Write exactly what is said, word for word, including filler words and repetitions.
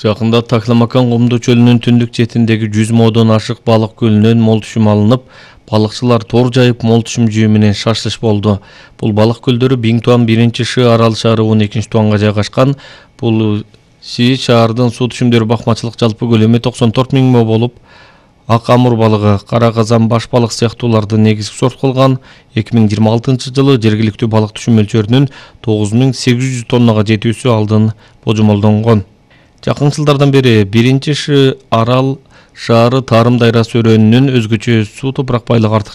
Жакында Такламакан Кумду чөлүнүн түндүк четиндеги жүз модон ашык балык көлүнөн мол түшүм алынып, балыкчылар тор жайып мол түшүм жөө менен шашлыш болду. Бул балык көлдөрү Биңтуан биринчи Ш арал шаары он экинчи туанга жайгашкан. Бул Си шаардын суу түшүмдөрү бакмачылык жалпы көлөмү токсон төрт миң мо болуп, ак амур балыгы, кара казан, баш балык сыяктууларды негизги сорт кылган. эки миң жыйырма алтынчы жылы жергиликтүү балык түшүм мөлчөрүнүн тогуз миң сегиз жүз тоннага жетүүсү алдын божомолдонгон. Жакын жылдардан бери биринчи Ш арал шаары тарым дайрасы өрөөнүнүн өзгөчө суу топурак байлыгы артык